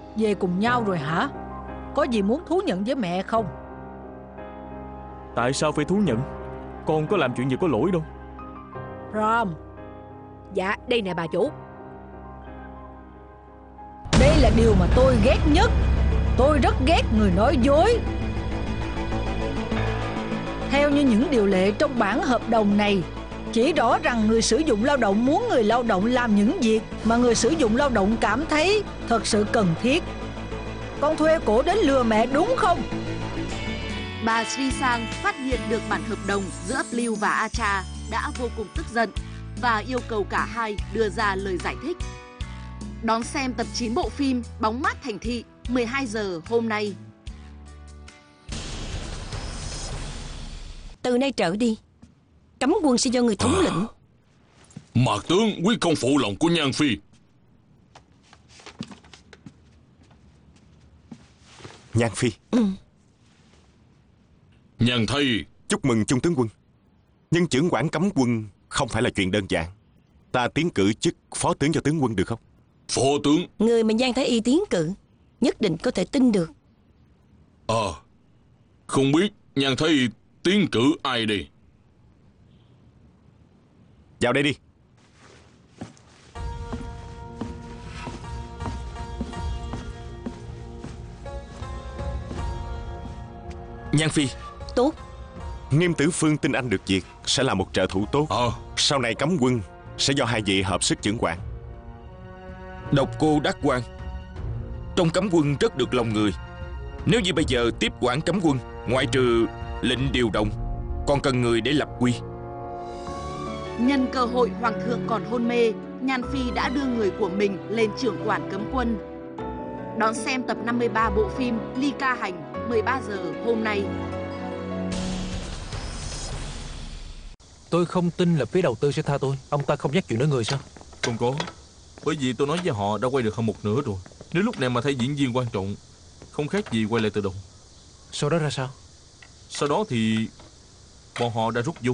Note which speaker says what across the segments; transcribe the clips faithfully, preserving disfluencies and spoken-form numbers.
Speaker 1: Về cùng nhau rồi hả? Có gì muốn thú nhận với mẹ không?
Speaker 2: Tại sao phải thú nhận? Con có làm chuyện gì có lỗi đâu.
Speaker 1: Rom.
Speaker 3: Dạ đây nè bà chủ.
Speaker 1: Đây là điều mà tôi ghét nhất. Tôi rất ghét người nói dối. Theo như những điều lệ trong bản hợp đồng này, chỉ rõ rằng người sử dụng lao động muốn người lao động làm những việc mà người sử dụng lao động cảm thấy thật sự cần thiết. Con thuê cổ đến lừa mẹ đúng không?
Speaker 4: Bà Sri Sang phát hiện được bản hợp đồng giữa Blue và Acha đã vô cùng tức giận và yêu cầu cả hai đưa ra lời giải thích. Đón xem tập chín bộ phim Bóng mát thành thị mười hai giờ hôm nay.
Speaker 5: Từ nay trở đi, cấm quân sẽ do người thống
Speaker 6: à,
Speaker 5: lĩnh.
Speaker 6: Mạc tướng quyết không phụ lòng của Nhan Phi.
Speaker 7: Nhan Phi.
Speaker 5: Ừ.
Speaker 6: Nhan Thầy.
Speaker 7: Chúc mừng Trung tướng quân. Nhưng chưởng quản cấm quân không phải là chuyện đơn giản. Ta tiến cử chức phó tướng cho tướng quân được không?
Speaker 6: Phó tướng.
Speaker 5: Người mà Giang Thái Y tiến cử nhất định có thể tin được.
Speaker 6: Ờ à, không biết Nhan Thầy tiến cử ai đi?
Speaker 7: Vào đây đi.
Speaker 8: Nhan Phi.
Speaker 5: Tốt.
Speaker 7: Nghiêm Tử Phương tin anh được việc sẽ là một trợ thủ tốt.
Speaker 6: Ờ à.
Speaker 7: Sau này cấm quân sẽ do hai vị hợp sức chưởng quản.
Speaker 8: Độc Cô Đắc Quan, trong cấm quân rất được lòng người. Nếu như bây giờ tiếp quản cấm quân, ngoại trừ lệnh điều động, còn cần người để lập quy.
Speaker 4: Nhân cơ hội hoàng thượng còn hôn mê, Nhan Phi đã đưa người của mình lên trưởng quản cấm quân. Đón xem tập năm mươi ba bộ phim Ly Ca Hành mười ba giờ hôm nay.
Speaker 9: Tôi không tin là phía đầu tư sẽ tha tôi. Ông ta không nhắc chuyện nói người sao?
Speaker 2: Không có. Bởi vì tôi nói với họ đã quay được hơn một nửa rồi. Nếu lúc này mà thấy diễn viên quan trọng, không khác gì quay lại từ đầu.
Speaker 9: Sau đó ra sao?
Speaker 2: Sau đó thì bọn họ đã rút vốn.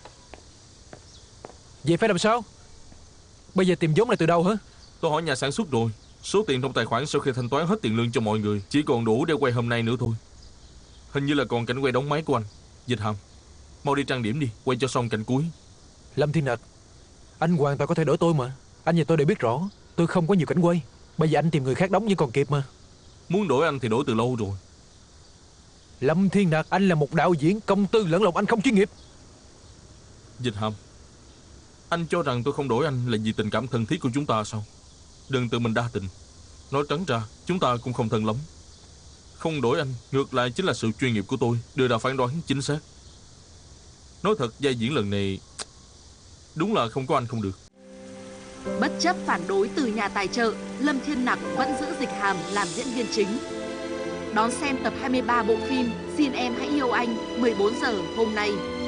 Speaker 9: Vậy phải làm sao? Bây giờ tìm vốn lại từ đâu hả?
Speaker 2: Tôi hỏi nhà sản xuất rồi. Số tiền trong tài khoản sau khi thanh toán hết tiền lương cho mọi người chỉ còn đủ để quay hôm nay nữa thôi. Hình như là còn cảnh quay đóng máy của anh. Dịch Hàm, mau đi trang điểm đi, quay cho xong cảnh cuối.
Speaker 9: Lâm Thiên Nặc, anh hoàn toàn có thể đổi tôi mà. Anh và tôi đều biết rõ tôi không có nhiều cảnh quay. Bây giờ anh tìm người khác đóng vẫn còn kịp mà.
Speaker 2: Muốn đổi anh thì đổi từ lâu rồi.
Speaker 9: Lâm Thiên Nặc, anh là một đạo diễn, công tư lẫn lộn, anh không chuyên nghiệp.
Speaker 2: Dịch Hàm, anh cho rằng tôi không đổi anh là vì tình cảm thân thiết của chúng ta sao? Đừng tự mình đa tình. Nói trắng ra, chúng ta cũng không thân lắm. Không đổi anh, ngược lại chính là sự chuyên nghiệp của tôi đưa ra phán đoán chính xác. Nói thật, vai diễn lần này đúng là không có anh không được.
Speaker 4: Bất chấp phản đối từ nhà tài trợ, Lâm Thiên Nặc vẫn giữ Dịch Hàm làm diễn viên chính. Đón xem tập hai mươi ba bộ phim Xin Em Hãy Yêu Anh mười bốn giờ hôm nay.